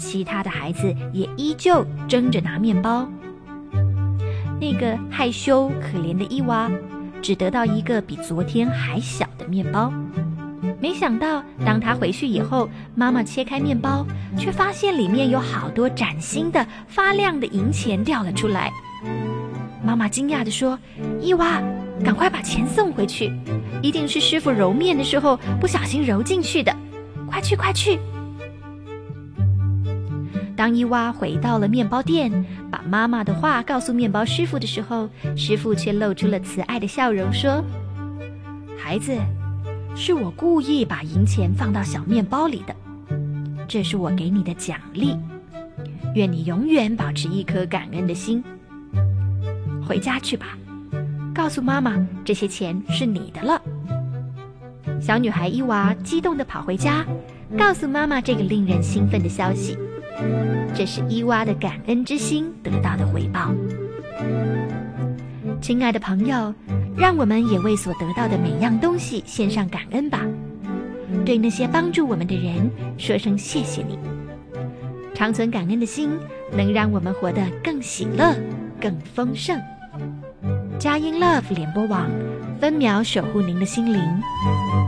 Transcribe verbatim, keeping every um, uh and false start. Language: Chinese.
其他的孩子也依旧争着拿面包。那个害羞可怜的伊娃只得到一个比昨天还小的面包。没想到当他回去以后，妈妈切开面包，却发现里面有好多崭新的发亮的银钱掉了出来。妈妈惊讶地说：伊娃，赶快把钱送回去，一定是师傅揉面的时候不小心揉进去的，快去快去。当伊娃回到了面包店，把妈妈的话告诉面包师傅的时候，师傅却露出了慈爱的笑容，说：孩子，是我故意把银钱放到小面包里的，这是我给你的奖励，愿你永远保持一颗感恩的心。回家去吧，告诉妈妈这些钱是你的了。小女孩伊娃激动地跑回家，告诉妈妈这个令人兴奋的消息。这是伊娃的感恩之心得到的回报。亲爱的朋友，让我们也为所得到的每样东西献上感恩吧，对那些帮助我们的人说声谢谢你。长存感恩的心，能让我们活得更喜乐更丰盛。佳音 Love 联播网，分秒守护您的心灵。